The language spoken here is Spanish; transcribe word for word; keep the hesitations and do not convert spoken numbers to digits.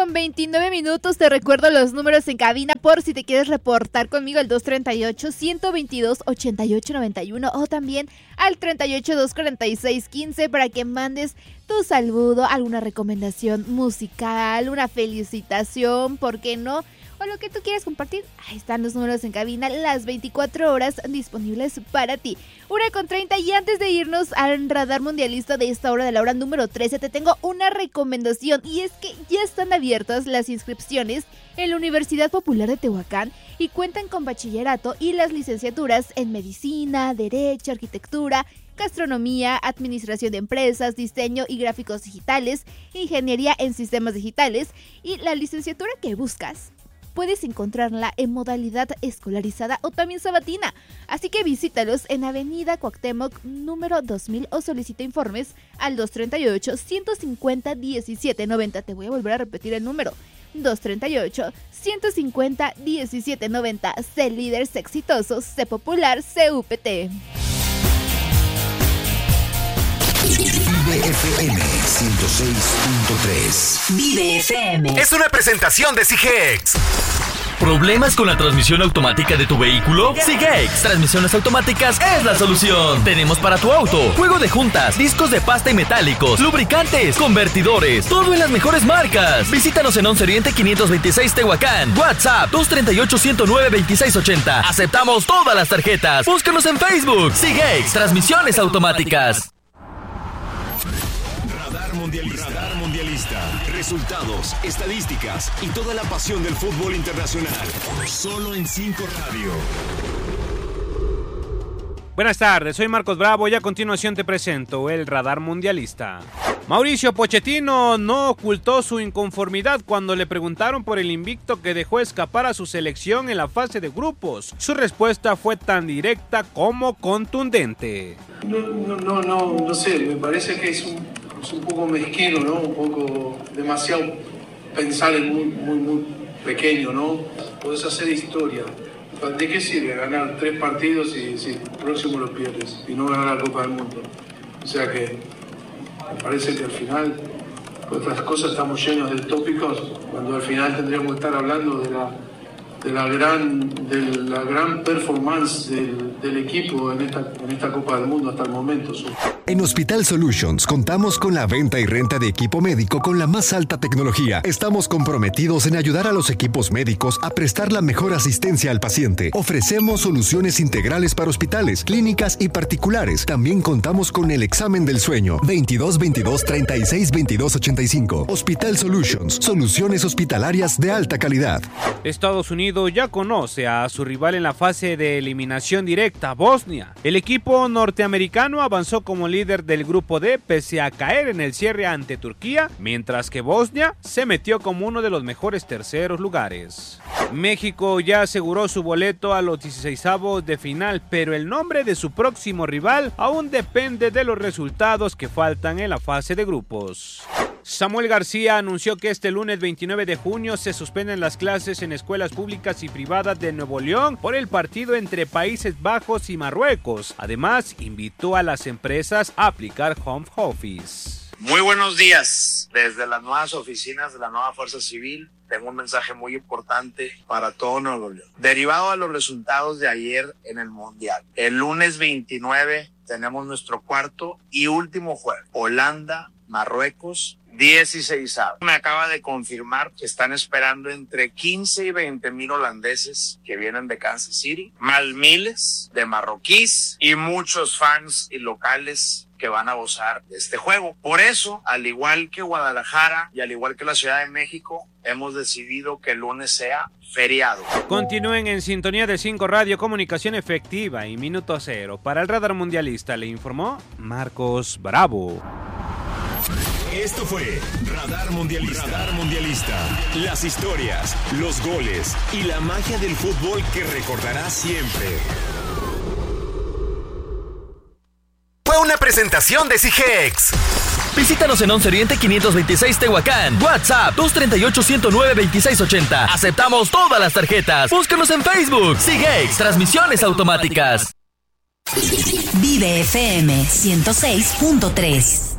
con veintinueve minutos. Te recuerdo los números en cabina por si te quieres reportar conmigo, el dos treinta y ocho, ciento veintidós, ochenta y ocho noventa y uno o también al treinta y ocho, doscientos cuarenta y seis, quince para que mandes tu saludo, alguna recomendación musical, una felicitación, ¿por qué no? O lo que tú quieras compartir. Ahí están los números en cabina, las veinticuatro horas disponibles para ti. Una con treinta, y antes de irnos al radar mundialista de esta hora, de la hora número trece, te tengo una recomendación, y es que ya están abiertas las inscripciones en la Universidad Popular de Tehuacán y cuentan con bachillerato y las licenciaturas en Medicina, Derecho, Arquitectura, Gastronomía, Administración de Empresas, Diseño y Gráficos Digitales, Ingeniería en Sistemas Digitales, y la licenciatura que buscas puedes encontrarla en modalidad escolarizada o también sabatina. Así que visítalos en Avenida Cuauhtémoc número dos mil o solicita informes al dos treinta y ocho, ciento cincuenta, diecisiete noventa. Te voy a volver a repetir el número. dos treinta y ocho, ciento cincuenta, diecisiete noventa. Sé líder, sé exitoso, sé popular, sé U P T. Vive F M ciento seis punto tres. Vive F M. Es una presentación de Sigex. ¿Problemas con la transmisión automática de tu vehículo? Sigex Transmisiones Automáticas es la solución. Tenemos para tu auto juego de juntas, discos de pasta y metálicos, lubricantes, convertidores, todo en las mejores marcas. Visítanos en Once Oriente quinientos veintiséis Tehuacán. WhatsApp dos treinta y ocho, ciento nueve, veintiséis ochenta. Aceptamos todas las tarjetas. Búscanos en Facebook. Sigex Transmisiones Automáticas. Mundialista. Radar Mundialista. Resultados, estadísticas y toda la pasión del fútbol internacional. Solo en cinco Radio. Buenas tardes, soy Marcos Bravo y a continuación te presento el Radar Mundialista. Mauricio Pochettino no ocultó su inconformidad cuando le preguntaron por el invicto que dejó escapar a su selección en la fase de grupos. Su respuesta fue tan directa como contundente. No, no, no, no, no sé, me parece que es un... es un poco mezquino, ¿no? Un poco demasiado pensar en muy, muy, muy pequeño, ¿no? Podés hacer historia. ¿De qué sirve ganar tres partidos y si el próximo lo pierdes y no ganar la Copa del Mundo? O sea que me parece que al final, por otras cosas, estamos llenos de tópicos, cuando al final tendríamos que estar hablando de la, de la, gran, de la gran performance del, del equipo en esta, en esta Copa del Mundo hasta el momento. En Hospital Solutions contamos con la venta y renta de equipo médico con la más alta tecnología. Estamos comprometidos en ayudar a los equipos médicos a prestar la mejor asistencia al paciente. Ofrecemos soluciones integrales para hospitales, clínicas y particulares. También contamos con el examen del sueño. veintidós veintidós, treinta y seis, veintidós ochenta y cinco. Hospital Solutions, soluciones hospitalarias de alta calidad. Estados Unidos ya conoce a su rival en la fase de eliminación directa, Bosnia. El equipo norteamericano avanzó como líder del grupo D pese a caer en el cierre ante Turquía, mientras que Bosnia se metió como uno de los mejores terceros lugares. México ya aseguró su boleto a los dieciseisavos de final, pero el nombre de su próximo rival aún depende de los resultados que faltan en la fase de grupos. Samuel García anunció que este lunes veintinueve de junio se suspenden las clases en escuelas públicas y privadas de Nuevo León por el partido entre Países Bajos y Marruecos. Además, invitó a las empresas a aplicar home office. Muy buenos días. Desde las nuevas oficinas de la nueva Fuerza Civil, tengo un mensaje muy importante para todo Nuevo León. Derivado a los resultados de ayer en el Mundial, el lunes veintinueve tenemos nuestro cuarto y último juego. Holanda, Marruecos, dieciséis. Me acaba de confirmar que están esperando entre quince y veinte mil holandeses que vienen de Kansas City, más miles de marroquíes y muchos fans y locales que van a gozar de este juego. Por eso, al igual que Guadalajara y al igual que la Ciudad de México, hemos decidido que el lunes sea feriado. Continúen en sintonía de cinco Radio, comunicación efectiva y minuto cero. Para el Radar Mundialista le informó Marcos Bravo. Esto fue Radar Mundialista. Radar Mundialista. Las historias, los goles y la magia del fútbol que recordarás siempre. Fue una presentación de Sigex. Visítanos en Once Oriente quinientos veintiséis Tehuacán. WhatsApp dos treinta y ocho, ciento nueve, veintiséis ochenta. Aceptamos todas las tarjetas. Búscanos en Facebook. Sigex Transmisiones Automáticas. Vive F M ciento seis punto tres.